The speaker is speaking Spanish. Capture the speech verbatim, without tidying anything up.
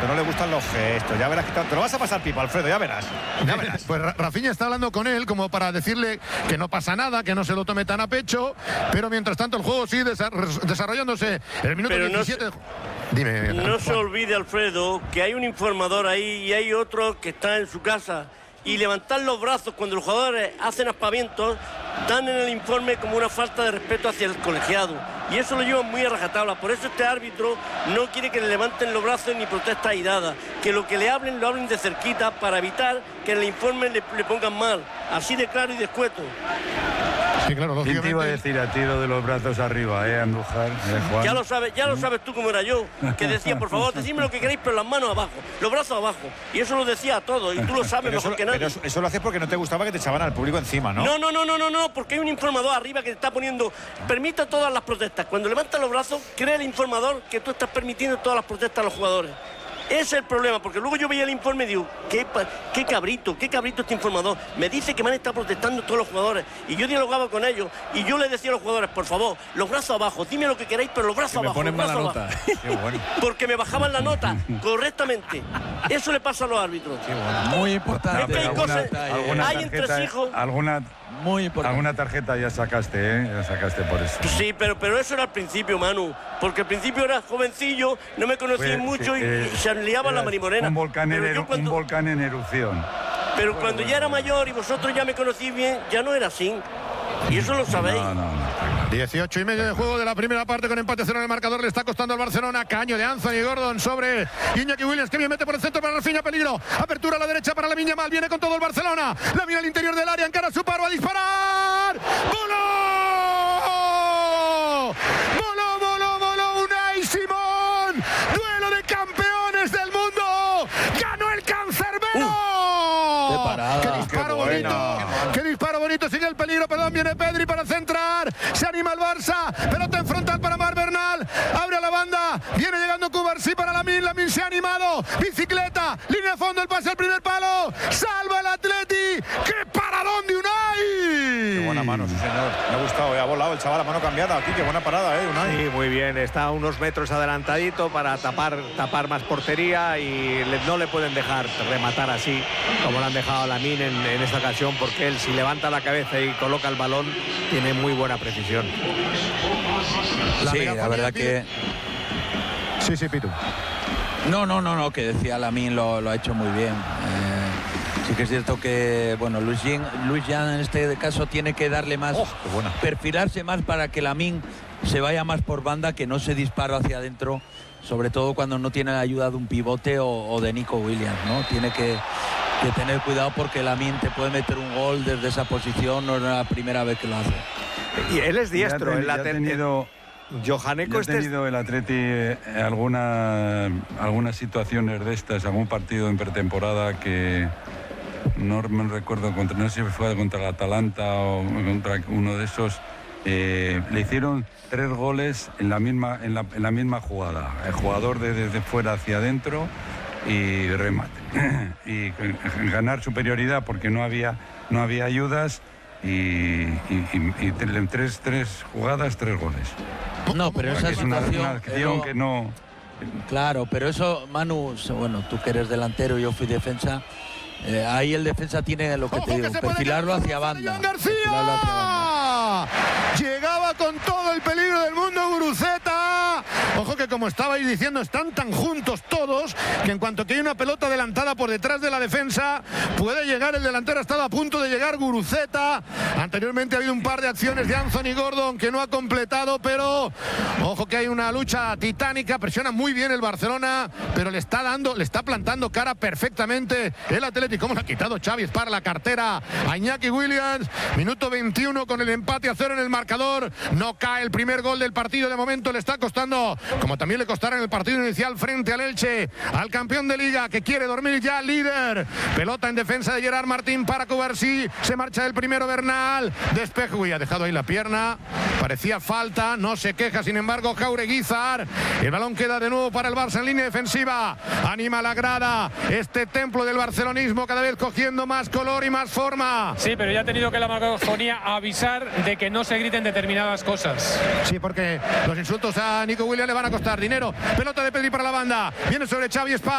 tonto, no le gustan los gestos. Ya verás que te, te lo vas a pasar pipa, Alfredo, ya verás. Ya verás. Pues Rafinha está hablando con él como para decirle que no pasa nada, que no se lo tome tan a pecho, pero mientras tanto el juego sigue desarrollándose. El minuto pero diecisiete. No se, Dime. No se olvide, Alfredo, que hay un informador ahí y hay otro que está en su casa. Y levantar los brazos cuando los jugadores hacen aspavientos dan en el informe como una falta de respeto hacia el colegiado. Y eso lo llevan muy a rajatabla. Por eso este árbitro no quiere que le levanten los brazos ni protesta airada. Que lo que le hablen, lo hablen de cerquita para evitar que en el informe le, le pongan mal. Así de claro y de escueto. Sí, claro, lógicamente. ¿Quién te iba a decir a ti lo de los brazos arriba, eh, Andújar? Eh, Juan. Ya lo sabes, ya lo sabes tú cómo era yo, que decía, por favor, decidme lo que queréis, pero las manos abajo, los brazos abajo. Y eso lo decía a todos, y tú lo sabes pero mejor eso, que nadie. Pero eso, eso lo haces porque no te gustaba que te echaban al público encima, ¿no? No, no, no, no, no, no, porque hay un informador arriba que te está poniendo, permite todas las protestas. Cuando levantas los brazos, cree el informador que tú estás permitiendo todas las protestas a los jugadores. Ese es el problema, porque luego yo veía el informe y digo, qué, qué cabrito, qué cabrito este informador. Me dice que me han estado protestando todos los jugadores. Y yo dialogaba con ellos y yo les decía a los jugadores, por favor, los brazos abajo, dime lo que queréis, pero los brazos abajo. Me ponen los brazos mala abajo. nota. Qué bueno. Porque me bajaban la nota correctamente. Eso le pasa a los árbitros. Qué bueno. Muy importante. Es que hay alguna, cosas, alguna hay tarjeta, entresijos. Alguna, Muy importante. alguna tarjeta ya sacaste, ¿eh? Ya sacaste por eso. Sí, pero, pero eso era al principio, Manu. Porque al principio era jovencillo, no me conocía Pues, mucho y, eh, y se liaba la marimorena. Un volcán, en, pero yo eru- cuando, un volcán en erupción. pero cuando ya era mayor y vosotros ya me conocís bien, ya no era así. Y eso lo sabéis. No, no, no. dieciocho y medio de juego de la primera parte con empate cero en el marcador. Le está costando al Barcelona. Caño de Anthony Gordon sobre Iñaki Williams, que bien mete por el centro para Rafinha, peligro. Apertura a la derecha para Lamine Yamal. Viene con todo el Barcelona. La mira al interior del área, encara su paro a disparar. ¡Voló! ¡Voló, voló, voló! Unai Simón. Duelo de campeones del mundo. ¡Ganó el cancerbero! ¡Qué parada! ¡Qué disparo Qué bonito! buena. ¡Qué disparo bonito! Sigue el peligro, perdón, viene Pedri para centrar. Se anima el Barça. Pelota en frontal para Mar Bernal. Abre a la banda. Viene llegando Cubarsí para Lamine. Lamine se ha animado. Bicicleta. Línea de fondo. El pase al primer palo. Salva el Atleti. ¡Qué paradón de Unai! Qué buena mano, sí, señor. Me ha gustado, eh. Ha volado el chaval, a mano cambiada. Aquí, qué buena parada, ¿eh? Unai. Sí, muy bien. Está a unos metros adelantadito para tapar, tapar más portería y le- no le pueden dejar rematar así como lo han dejado a Lamine en, en esta ocasión, porque él, si levanta la cabeza y coloca el balón, tiene muy buena precisión. La Sí, megafonía la verdad pide- que... Sí, sí, Pitu. No, no, no, no, que decía Lamine lo, lo ha hecho muy bien. Eh, sí que es cierto que, bueno, Luis Jean, Luis Jean en este caso tiene que darle más, Oh, qué buena. perfilarse más para que Lamine se vaya más por banda, que no se dispara hacia adentro, sobre todo cuando no tiene la ayuda de un pivote o, o de Nico Williams, ¿no? Tiene que, que tener cuidado porque Lamine te puede meter un gol desde esa posición, no es la primera vez que lo hace. Y él es diestro. Ya ha en la teni- ya ha ten- tenido, Johaneco ya ha este es- tenido el Atleti eh, alguna, algunas situaciones de estas, algún partido en pretemporada que no me recuerdo, contra, no sé si fue contra el Atalanta o contra uno de esos. Eh, le hicieron tres goles en la misma, en la, en la misma jugada. El jugador de desde fuera hacia adentro y remate. Y eh, ganar superioridad porque no había, no había ayudas y, y, y- y en tres, tres jugadas, tres goles. No, pero esa Es una, situación... una acción pero- que no... Claro, pero eso, Manu, bueno, tú que eres delantero, yo fui defensa, eh, ahí el defensa tiene lo que Ojo te digo, que se puede perfilarlo quedar hacia con banda. Joan García. perfilarlo hacia banda. Llegaba con todo el peligro del mundo Guruceta. Ojo que, como estabais diciendo, están tan juntos todos que en cuanto que hay una pelota adelantada por detrás de la defensa, puede llegar el delantero. Ha estado a punto de llegar Guruceta. Anteriormente ha habido un par de acciones de Anthony Gordon que no ha completado, pero ojo que hay una lucha titánica. Presiona muy bien el Barcelona, pero le está dando, le está plantando cara perfectamente el Atlético. ¿Cómo le ha quitado Xavi para la cartera a Iñaki Williams? Minuto veintiuno con el empate a cero en el marcador. No cae el primer gol del partido. De momento le está costando, como también le costará en el partido inicial frente al Elche, al campeón de Liga, que quiere dormir ya líder. Pelota en defensa de Gerard Martín para Cubarsí. Se marcha el primero Bernal. Despejo. Uy, ha dejado ahí la pierna. Parecía falta. No se queja, sin embargo, Jaureguizar. El balón queda de nuevo para el Barça en línea defensiva. Anima la grada. Este templo del barcelonismo cada vez cogiendo más color y más forma. Sí, pero ya ha tenido que la megafonía avisar de que no se griten determinadas cosas. Sí, porque los insultos a Nico Williams le van a costar dinero. Pelota de Pedri para la banda. Viene sobre Xavi Espa.